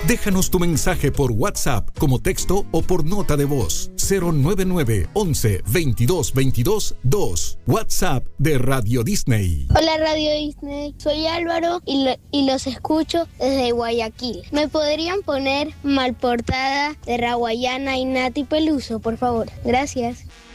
Déjanos tu mensaje por WhatsApp como texto o por nota de voz. 099 11 22 22 2. WhatsApp de Radio Disney. Hola Radio Disney, soy Álvaro y los escucho desde Guayaquil. ¿Me podrían poner Malportada de Raguayana y Nati Peluso, por favor? Gracias.